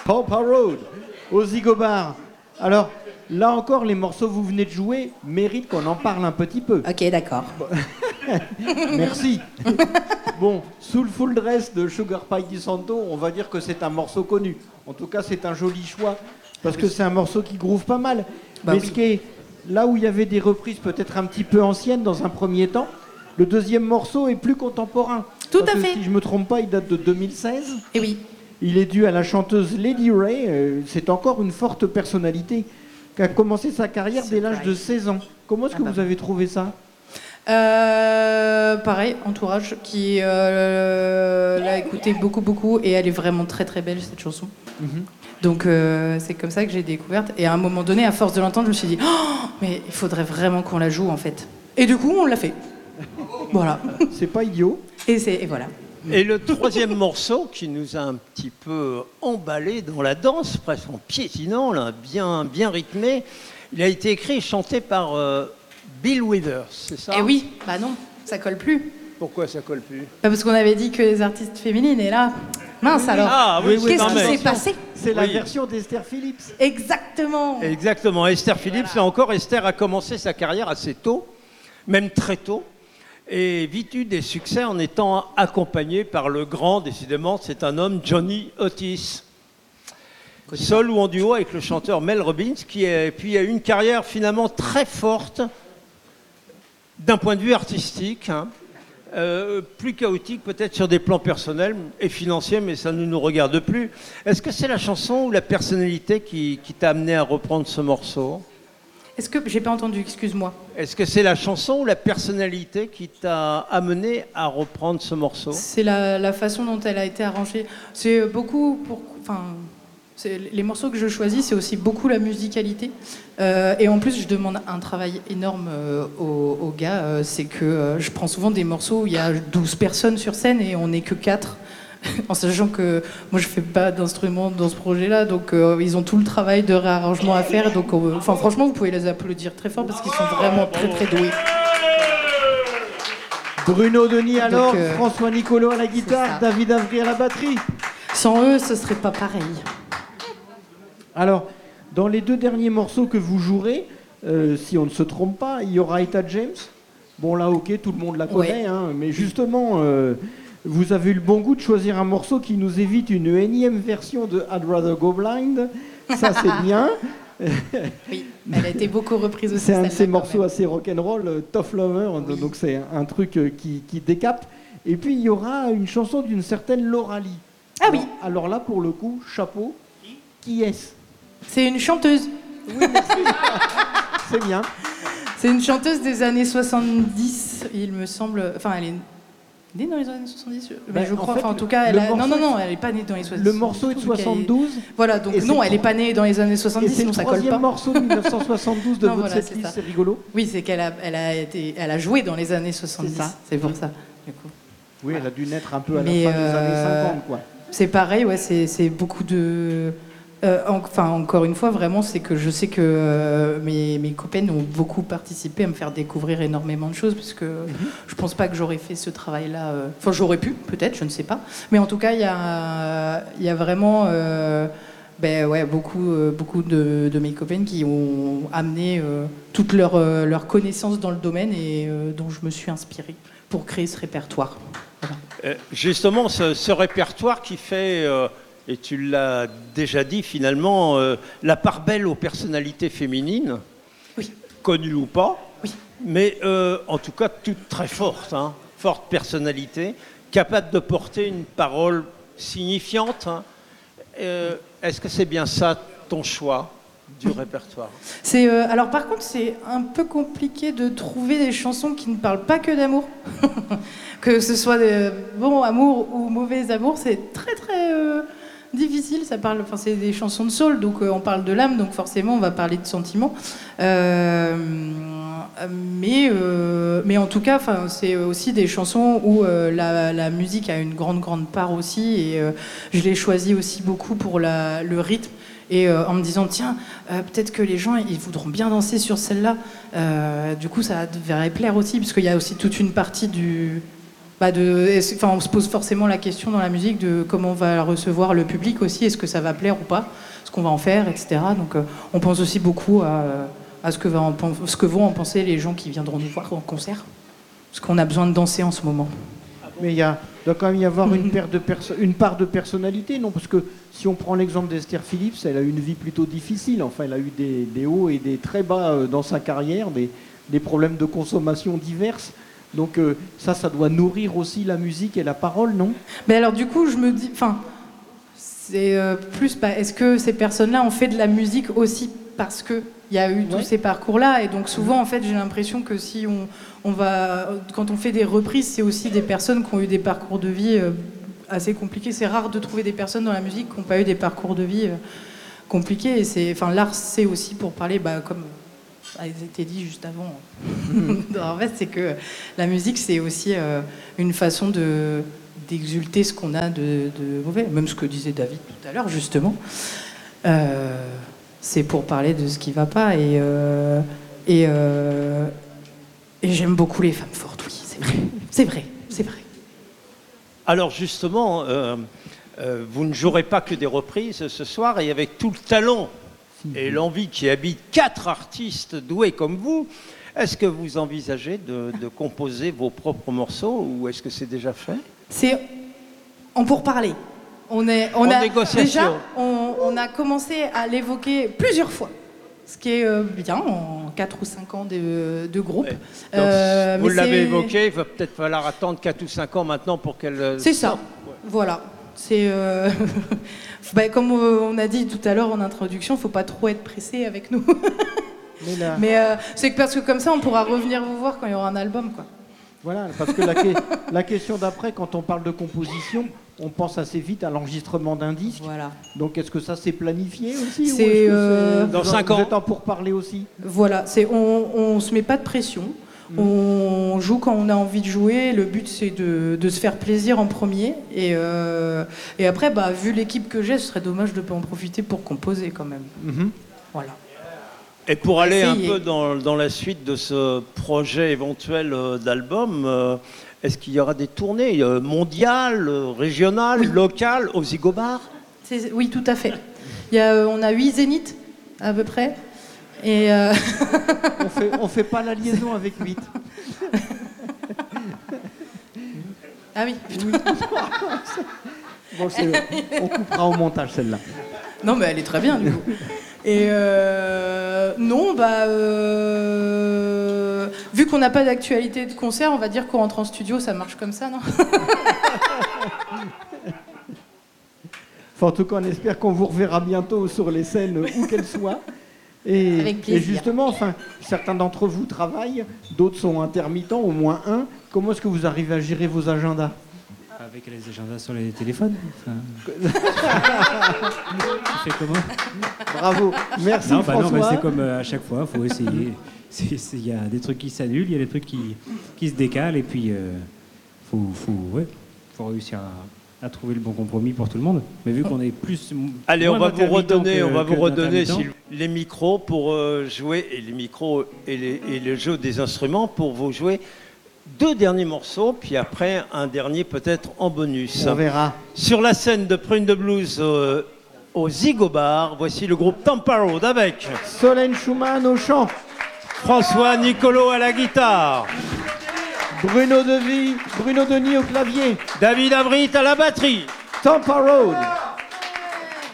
Pampa Road, Ozzy Gobar. Alors, là encore, les morceaux que vous venez de jouer méritent qu'on en parle un petit peu. Ok, d'accord. Merci. Bon, Soulful Dress de Sugar Pie DiSanto, on va dire que c'est un morceau connu. En tout cas, c'est un joli choix, parce que c'est un morceau qui groove pas mal. Bah Mais oui. ce qui est, là où il y avait des reprises peut-être un petit peu anciennes dans un premier temps, le deuxième morceau est plus contemporain. Tout Parce à que fait. Si je me trompe pas, il date de 2016. Et oui. Il est dû à la chanteuse Lady Ray. C'est encore une forte personnalité qui a commencé sa carrière dès l'âge de 16 ans. Comment est-ce que vous avez trouvé ça? Pareil, Entourage, qui l'a écouté beaucoup, et elle est vraiment très très belle cette chanson. Donc c'est comme ça que j'ai découverte. Et à un moment donné, à force de l'entendre, je me suis dit, oh, mais il faudrait vraiment qu'on la joue en fait. Et du coup, on l'a fait. Voilà. C'est pas idiot. Et voilà. Et le troisième morceau qui nous a un petit peu emballé dans la danse, presque en piétinant, là, bien rythmé, il a été écrit et chanté par Bill Withers, c'est ça? Et oui, bah non, ça colle plus. Pourquoi ça colle plus? Bah parce qu'on avait dit que les artistes féminines, et là, mince alors. Ah oui, Qu'est-ce non, qui mais- s'est passé? C'est la Oui. version d'Esther Phillips. Exactement. Exactement, Esther Phillips, là encore, Esther a commencé sa carrière assez tôt, même très tôt, et vite eu des succès en étant accompagnée par le grand, décidément, c'est un homme, Johnny Otis. Seul ou en duo avec le chanteur Mel Robbins, puis a eu une carrière finalement très forte d'un point de vue artistique, hein. Plus chaotique peut-être sur des plans personnels et financiers, mais ça ne nous regarde plus. Est-ce que c'est la chanson ou la personnalité qui t'a amené à reprendre ce morceau? Est-ce que j'ai pas entendu, excuse-moi. Est-ce que c'est la chanson ou la personnalité qui t'a amené à reprendre ce morceau? C'est la façon dont elle a été arrangée. C'est beaucoup pour. Enfin, les morceaux que je choisis, c'est aussi beaucoup la musicalité. Et en plus, je demande un travail énorme aux gars. C'est que je prends souvent des morceaux où il y a 12 personnes sur scène et on n'est que 4. En sachant que moi, je fais pas d'instruments dans ce projet-là. Donc, ils ont tout le travail de réarrangement à faire. Donc, enfin, franchement, vous pouvez les applaudir très fort parce qu'ils sont vraiment très, très doués. Bruno Denis alors, Donc, François Nicolo à la guitare, ça. David Avry à la batterie. Sans eux, ce serait pas pareil. Alors, dans les deux derniers morceaux que vous jouerez, si on ne se trompe pas, il y aura Etta James. Bon là, ok, tout le monde la connaît, Ouais. hein, mais justement, vous avez eu le bon goût de choisir un morceau qui nous évite une énième version de I'd Rather Go Blind. Ça, c'est bien. Oui, elle a été beaucoup reprise aussi. C'est un de celle-là, ces quand morceaux même. assez rock'n'roll, Tough Lover, Oui. donc c'est un truc qui décape. Et puis, il y aura une chanson d'une certaine Laura Lee. Ah oui. Alors là, pour le coup, chapeau, qui est-ce? C'est une chanteuse. C'est bien. C'est une chanteuse des années 70, il me semble. Enfin, elle est née dans les années 70, Ben, je en crois. fait, enfin, en tout cas, le elle a... morceau non, elle n'est pas née dans les 70. Le morceau est de 72. Voilà, donc Et c'est non, le elle n'est pas née dans les années Et 70, c'est le sinon ça colle troisième pas. morceau de 1972 de Non, votre voilà, c'est setlist, ça. c'est rigolo. Oui, c'est qu'elle elle a joué dans les années 70. C'est ça. C'est pour ça, du coup. Oui, elle a dû naître un peu à la Mais, fin des années 50, quoi. C'est pareil, ouais, c'est beaucoup de... Enfin, encore une fois, vraiment, c'est que je sais que mes copaines ont beaucoup participé à me faire découvrir énormément de choses, parce que je pense pas que j'aurais fait ce travail-là. Enfin, j'aurais pu, peut-être, je ne sais pas. Mais en tout cas, il y a vraiment beaucoup de mes copaines qui ont amené toute leur connaissance dans le domaine et dont je me suis inspirée pour créer ce répertoire. Voilà. Justement, ce répertoire qui fait, et tu l'as déjà dit finalement, la part belle aux personnalités féminines, Oui. connues ou pas, Oui. mais en tout cas toutes très fortes, hein, forte personnalité, capable de porter une parole signifiante, hein. Est-ce que c'est bien ça ton choix du répertoire? Alors par contre, c'est un peu compliqué de trouver des chansons qui ne parlent pas que d'amour. Que ce soit des bons amours ou mauvais amours, c'est très très difficile. C'est des chansons de soul, donc on parle de l'âme, donc forcément on va parler de sentiments. Mais en tout cas, c'est aussi des chansons où la musique a une grande part aussi, et je l'ai choisi aussi beaucoup pour le rythme. Et en me disant, tiens, peut-être que les gens, ils voudront bien danser sur celle-là. Du coup, ça devrait plaire aussi, parce qu'il y a aussi toute une partie on se pose forcément la question dans la musique de comment va recevoir le public aussi, est-ce que ça va plaire ou pas, ce qu'on va en faire, etc. Donc on pense aussi beaucoup à ce que vont en penser les gens qui viendront nous voir en concert, parce qu'on a besoin de danser en ce moment. Mais doit quand même y avoir une part de personnalité, non? Parce que si on prend l'exemple d'Esther Phillips, elle a eu une vie plutôt difficile. Enfin, elle a eu des hauts et des très bas dans sa carrière, des problèmes de consommation diverses. Donc ça doit nourrir aussi la musique et la parole, non? Mais alors du coup, je me dis, c'est plus, est-ce que ces personnes-là ont fait de la musique aussi parce qu'il y a eu tous ces parcours-là? Et donc souvent, en fait, j'ai l'impression que si quand on fait des reprises, c'est aussi des personnes qui ont eu des parcours de vie assez compliqués. C'est rare de trouver des personnes dans la musique qui n'ont pas eu des parcours de vie compliqués. Et l'art, c'est aussi pour parler, comme a été dit juste avant. En fait, c'est que la musique, c'est aussi une façon d'exulter ce qu'on a de mauvais. Même ce que disait David tout à l'heure, justement. C'est pour parler de ce qui ne va pas. Et j'aime beaucoup les femmes fortes, oui, c'est vrai. C'est vrai, c'est vrai. Alors justement, vous ne jouerez pas que des reprises ce soir, et avec tout le talent et l'envie qui habite 4 artistes doués comme vous, est-ce que vous envisagez de composer vos propres morceaux, ou est-ce que c'est déjà fait? C'est en pourparlers. On a négociation. Déjà, on a commencé à l'évoquer plusieurs fois. Ce qui est bien en 4 ou 5 ans de groupe. Ouais. Donc, vous l'avez évoqué, il va peut-être falloir attendre 4 ou 5 ans maintenant pour qu'elle... C'est ça, voilà. C'est comme on a dit tout à l'heure en introduction, il ne faut pas trop être pressé avec nous. Mais c'est parce que comme ça, on pourra revenir vous voir quand il y aura un album, quoi. Voilà, parce que la question d'après, quand on parle de composition, on pense assez vite à l'enregistrement d'un disque. Voilà. Donc est-ce que ça c'est planifié aussi, C'est, ou est-ce que dans 5 ans. Vous êtes en pourparlers aussi? Voilà, on ne se met pas de pression. On joue quand on a envie de jouer. Le but, c'est de se faire plaisir en premier. Et après, vu l'équipe que j'ai, ce serait dommage de ne pas en profiter pour composer quand même. Voilà. Et pour aller un peu dans la suite de ce projet éventuel d'album, est-ce qu'il y aura des tournées mondiales, régionales, locales, au Zigo Bar? Oui, tout à fait. On a 8 zéniths, à peu près. Et on fait pas la liaison avec 8. Ah oui. Bon, on coupera au montage celle-là. Non, mais elle est très bien, du coup. Et non, vu qu'on n'a pas d'actualité de concert, on va dire qu'on rentre en studio, ça marche comme ça, non? Enfin, en tout cas, on espère qu'on vous reverra bientôt sur les scènes, où qu'elles soient. Avec plaisir. Et justement, certains d'entre vous travaillent, d'autres sont intermittents, au moins un. Comment est-ce que vous arrivez à gérer vos agendas? Avec les agendas sur les téléphones. Tu fais comment? Bravo, merci François. C'est comme à chaque fois, il faut essayer. Il y a des trucs qui s'annulent, il y a des trucs qui se décalent, et puis faut réussir à trouver le bon compromis pour tout le monde. Mais vu qu'on est plus... Allez, on va vous redonner d'intermittents. les micros pour jouer, et les micros et le jeu des instruments pour vous jouer 2 derniers morceaux, puis après un dernier peut-être en bonus. On verra. Sur la scène de Prune de Blues au Zigo Bar, voici le groupe Tampa Road avec Solène Schumann au chant, François Nicolo à la guitare, Bruno Denis au clavier, David Avrit à la batterie. Tampa Road.